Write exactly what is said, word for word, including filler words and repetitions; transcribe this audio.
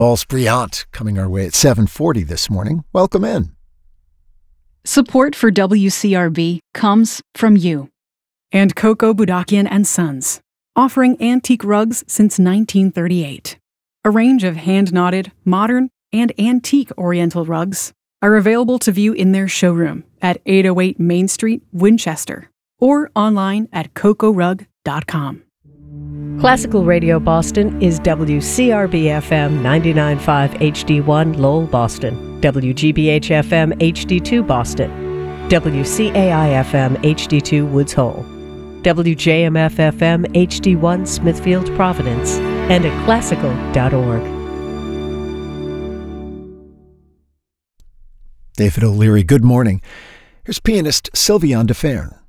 Balls Brillant coming our way at seven forty this morning. Welcome in. Support for W C R B comes from you. And Coco Budakian and Sons, offering antique rugs since nineteen thirty-eight. A range of hand-knotted, modern, and antique Oriental rugs are available to view in their showroom at eight oh eight Main Street, Winchester, or online at coco rug dot com. Classical Radio Boston is W C R B F M ninety-nine point five H D one Lowell, Boston, W G B H F M H D two Boston, W C A I F M H D two Woods Hole, W J M F F M H D one Smithfield, Providence, and at classical dot org. David O'Leary, good morning. Here's pianist Sylviane de Fern.